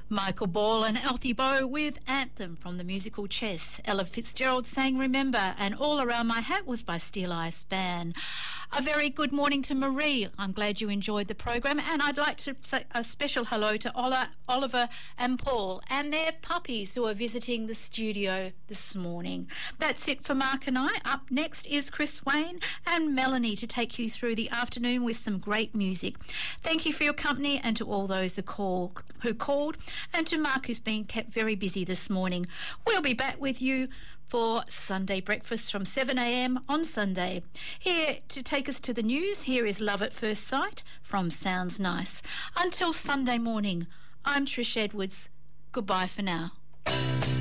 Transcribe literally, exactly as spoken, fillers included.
Michael Ball and Althea Bow with Anthem from the musical Chess. Ella Fitzgerald sang Remember, and All Around My Hat was by Steel Eye Span. A very good morning to Marie. I'm glad you enjoyed the program, and I'd like to say a special hello to Ola, Oliver and Paul and their puppies who are visiting the studio this morning. That's it for Mark and I. Up next is Chris Wayne and Melanie to take you through the afternoon with some great music. Thank you for your company, and to all those who, call, who called, and to Mark, who's been kept very busy this morning. We'll be back with you for Sunday breakfast from seven a m on Sunday. Here to take us to the news, here is Love at First Sight from Sounds Nice. Until Sunday morning, I'm Trish Edwards. Goodbye for now.